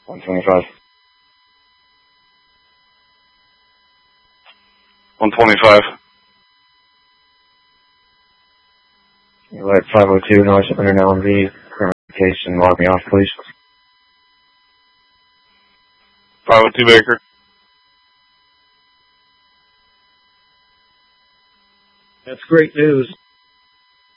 125. 125. Light 502, noise under an LMV. Current location, log me off, please. 502 Baker. That's great news.